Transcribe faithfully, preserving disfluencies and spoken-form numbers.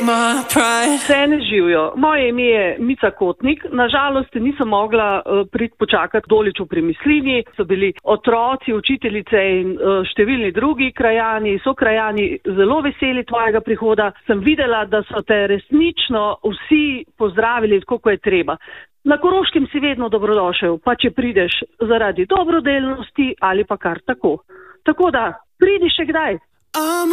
Vse ne živijo. Moje ime je Mica Kotnik. Nažalost nisem mogla uh, priti počakati dolič v Premislini. So bili otroci, učiteljice in uh, številni drugi krajani, so krajani zelo veseli tvojega prihoda. Sem videla, da so te resnično vsi pozdravili tako, kot je treba. Na Koroškem si vedno dobrodošel, pa če prideš zaradi dobrodelnosti ali pa kar tako. Tako da, pridi še kdaj.